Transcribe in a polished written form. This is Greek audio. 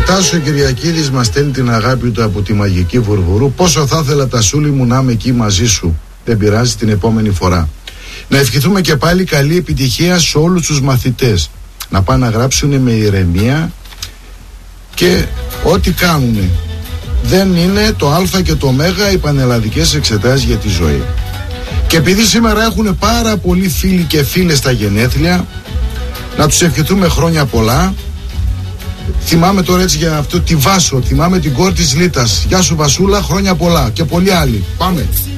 Τάσο Κυριακίδης μας στέλνει την αγάπη του από τη μαγική Βουρβουρού. Πόσο θα ήθελα Τασούλη μου να είμαι εκεί μαζί σου. Δεν πειράζει, την επόμενη φορά. Να ευχηθούμε και πάλι καλή επιτυχία σε όλους τους μαθητές. Να πάνε να γράψουν με ηρεμία και ό,τι κάνουν. Δεν είναι το α και το ω οι πανελλαδικές εξετάσεις για τη ζωή. Και επειδή σήμερα έχουν πάρα πολλοί φίλοι και φίλες στα γενέθλια, να τους ευχηθούμε χρόνια πολλά. Θυμάμαι τώρα έτσι για αυτό τη Βάσο, θυμάμαι την κόρη της Λίτας. Γεια σου Βασούλα, χρόνια πολλά και πολλοί άλλοι. Πάμε.